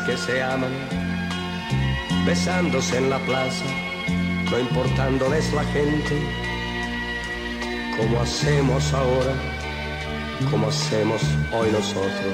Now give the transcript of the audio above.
que se aman, besándose en la plaza, no importándoles la gente, como hacemos ahora, como hacemos hoy nosotros.